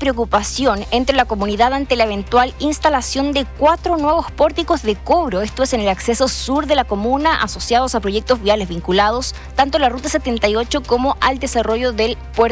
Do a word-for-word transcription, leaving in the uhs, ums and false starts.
preocupación entre la comunidad ante la eventual instalación de cuatro nuevos pórticos de cobro. Esto es en el acceso sur de la comuna, asociados a proyectos viales vinculados tanto a la Ruta setenta y ocho como al desarrollo del puerto